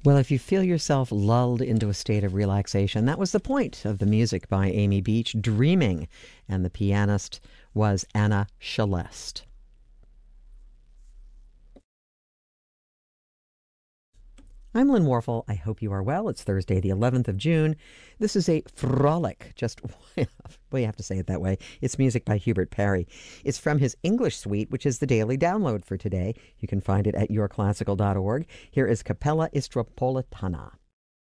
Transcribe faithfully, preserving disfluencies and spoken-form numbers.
Well, if you feel yourself lulled into a state of relaxation, that was the point of the music by Amy Beach, Dreaming, and the pianist was Anna Shelest. I'm Lynn Warfel. I hope you are well. It's Thursday, the eleventh of June. This is a frolic, just, well, you have to say it that way. It's music by Hubert Parry. It's from his English suite, which is the daily download for today. You can find it at your classical dot org. Here is Capella Istropolitana.